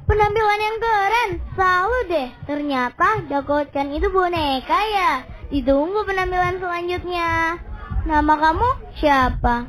penampilan yang keren. Salut deh, ternyata Dakotkan itu boneka ya. Ditunggu penampilan selanjutnya. Nama kamu siapa?